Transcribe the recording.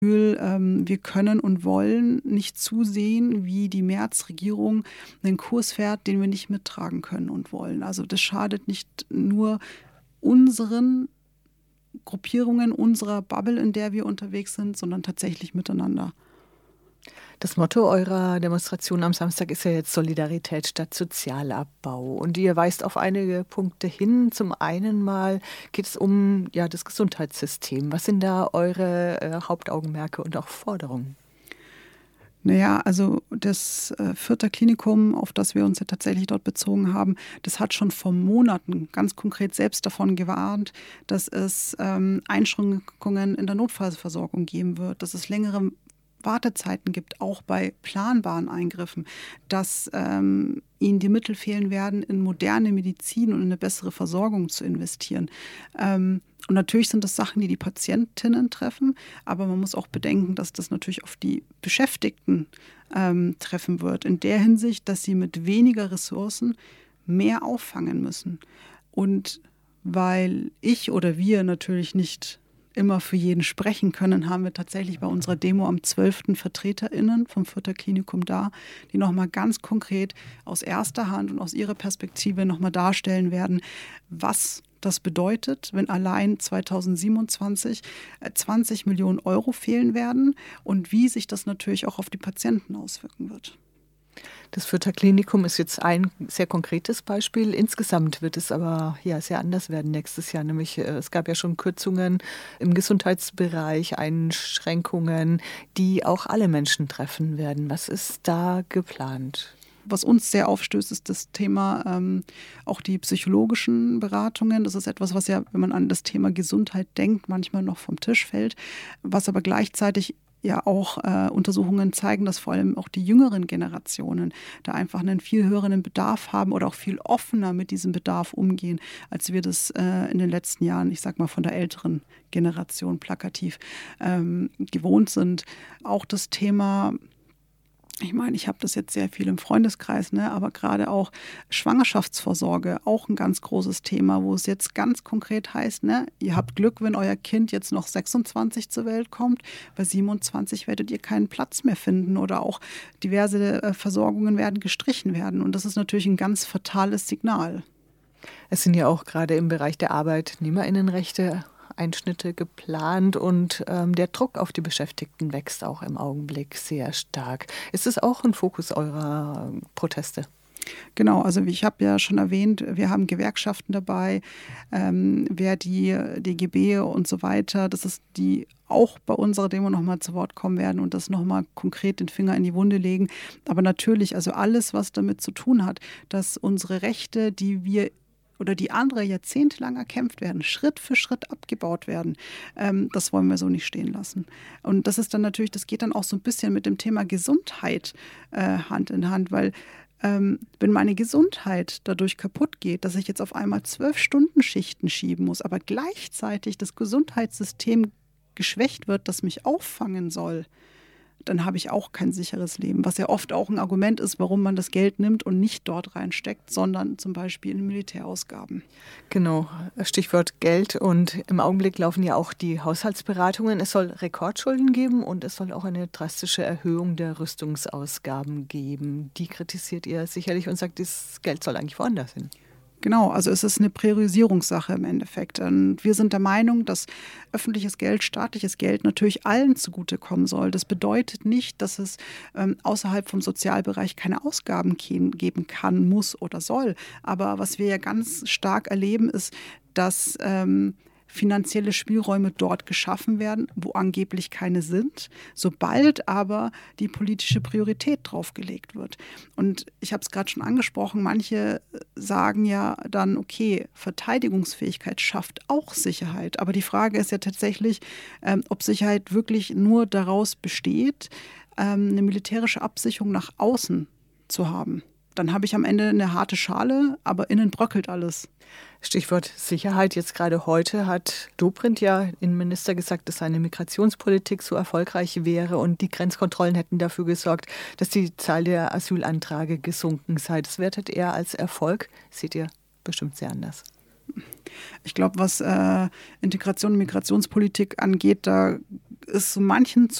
Wir können und wollen nicht zusehen, wie die Merz-Regierung einen Kurs fährt, den wir nicht mittragen können und wollen. Also das schadet nicht nur unseren Gruppierungen, unserer Bubble, in der wir unterwegs sind, sondern tatsächlich miteinander. Das Motto eurer Demonstration am Samstag ist ja jetzt Solidarität statt Sozialabbau. Und ihr weist auf einige Punkte hin. Zum einen mal geht es um das Gesundheitssystem. Was sind da eure Hauptaugenmerke und auch Forderungen? Naja, also das Fürther Klinikum, auf das wir uns ja tatsächlich dort bezogen haben, das hat schon vor Monaten ganz konkret selbst davon gewarnt, dass es Einschränkungen in der Notfallversorgung geben wird, dass es längere Wartezeiten gibt, auch bei planbaren Eingriffen, dass ihnen die Mittel fehlen werden, in moderne Medizin und in eine bessere Versorgung zu investieren. Und natürlich sind das Sachen, die die Patientinnen treffen, aber man muss auch bedenken, dass das natürlich auf die Beschäftigten treffen wird, in der Hinsicht, dass sie mit weniger Ressourcen mehr auffangen müssen. Und weil ich oder wir natürlich nicht immer für jeden sprechen können, haben wir tatsächlich bei unserer Demo am 12. VertreterInnen vom Fürther Klinikum da, die nochmal ganz konkret aus erster Hand und aus ihrer Perspektive nochmal darstellen werden, was das bedeutet, wenn allein 2027 20 Millionen Euro fehlen werden und wie sich das natürlich auch auf die Patienten auswirken wird. Das Fürther Klinikum ist jetzt ein sehr konkretes Beispiel. Insgesamt wird es aber sehr anders werden nächstes Jahr. Nämlich es gab ja schon Kürzungen im Gesundheitsbereich, Einschränkungen, die auch alle Menschen treffen werden. Was ist da geplant? Was uns sehr aufstößt, ist das Thema auch die psychologischen Beratungen. Das ist etwas, was ja, wenn man an das Thema Gesundheit denkt, manchmal noch vom Tisch fällt, was aber gleichzeitig ja auch Untersuchungen zeigen, dass vor allem auch die jüngeren Generationen da einfach einen viel höheren Bedarf haben oder auch viel offener mit diesem Bedarf umgehen, als wir das in den letzten Jahren, ich sag mal von der älteren Generation plakativ gewohnt sind. Auch das Thema, ich meine, ich habe das jetzt sehr viel im Freundeskreis, aber gerade auch Schwangerschaftsvorsorge, auch ein ganz großes Thema, wo es jetzt ganz konkret heißt, ihr habt Glück, wenn euer Kind jetzt noch 26 zur Welt kommt, bei 27 werdet ihr keinen Platz mehr finden oder auch diverse Versorgungen werden gestrichen werden. Und das ist natürlich ein ganz fatales Signal. Es sind ja auch gerade im Bereich der ArbeitnehmerInnenrechte Einschnitte geplant und der Druck auf die Beschäftigten wächst auch im Augenblick sehr stark. Ist es auch ein Fokus eurer Proteste? Genau, also wie ich habe ja schon erwähnt, wir haben Gewerkschaften dabei, wer die DGB und so weiter, das ist die auch bei unserer Demo nochmal zu Wort kommen werden und das nochmal konkret den Finger in die Wunde legen. Aber natürlich, also alles, was damit zu tun hat, dass unsere Rechte, die wir oder die andere jahrzehntelang erkämpft werden, Schritt für Schritt abgebaut werden. Das wollen wir so nicht stehen lassen. Und das ist dann natürlich, das geht dann auch so ein bisschen mit dem Thema Gesundheit Hand in Hand, weil wenn meine Gesundheit dadurch kaputt geht, dass ich jetzt auf einmal 12-Stunden-Schichten schieben muss, aber gleichzeitig das Gesundheitssystem geschwächt wird, das mich auffangen soll, dann habe ich auch kein sicheres Leben. Was ja oft auch ein Argument ist, warum man das Geld nimmt und nicht dort reinsteckt, sondern zum Beispiel in Militärausgaben. Genau, Stichwort Geld. Und im Augenblick laufen ja auch die Haushaltsberatungen. Es soll Rekordschulden geben und es soll auch eine drastische Erhöhung der Rüstungsausgaben geben. Die kritisiert ihr sicherlich und sagt, das Geld soll eigentlich woanders hin. Genau, also es ist eine Priorisierungssache im Endeffekt. Und wir sind der Meinung, dass öffentliches Geld, staatliches Geld natürlich allen zugutekommen soll. Das bedeutet nicht, dass es außerhalb vom Sozialbereich keine Ausgaben geben kann, muss oder soll. Aber was wir ja ganz stark erleben, ist, dass finanzielle Spielräume dort geschaffen werden, wo angeblich keine sind, sobald aber die politische Priorität draufgelegt wird. Und ich habe es gerade schon angesprochen, manche sagen ja dann, okay, Verteidigungsfähigkeit schafft auch Sicherheit. Aber die Frage ist ja tatsächlich, ob Sicherheit wirklich nur daraus besteht, eine militärische Absicherung nach außen zu haben. Dann habe ich am Ende eine harte Schale, aber innen bröckelt alles. Stichwort Sicherheit. Jetzt gerade heute hat Dobrindt ja Innenminister gesagt, dass seine Migrationspolitik so erfolgreich wäre und die Grenzkontrollen hätten dafür gesorgt, dass die Zahl der Asylanträge gesunken sei. Das wertet er als Erfolg. Seht ihr bestimmt sehr anders. Ich glaube, was Integration und Migrationspolitik angeht, da ist so manchen